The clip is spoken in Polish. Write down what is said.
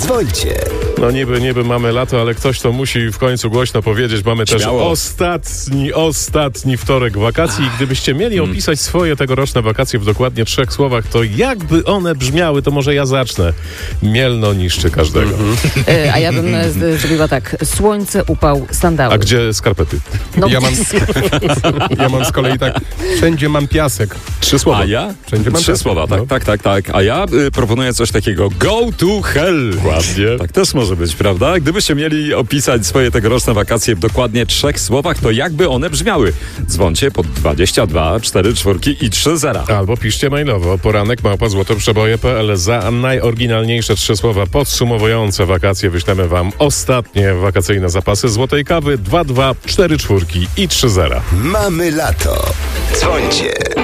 Dzwońcie. No niby mamy lato, ale ktoś to musi w końcu głośno powiedzieć. Mamy też Śmiało. ostatni wtorek wakacji. I gdybyście mieli opisać swoje tegoroczne wakacje w dokładnie 3 słowach, to jakby one brzmiały, to może ja zacznę. Mielno niszczy każdego. A ja bym zrobiła tak. Słońce, upał, sandały. A gdzie skarpety? No, Ja mam z kolei tak, wszędzie mam piasek. 3 słowa. A ja? Wszędzie mam 3 piasek, słowa, no. tak. A ja proponuję coś takiego. Go to hell. Ładnie. Tak też może być, prawda? Gdybyście mieli opisać swoje tegoroczne wakacje w dokładnie 3 słowach, to jakby one brzmiały? Dzwońcie pod 22 4 4 i 3 0. Albo piszcie mailowo poranek@złotoprzeboje.pl. Za najoryginalniejsze 3 słowa podsumowujące wakacje wyślemy wam ostatnie wakacyjne zapasy złotej kawy 2, 2, 4, 4 i 3 0. Mamy lato. Dzwońcie.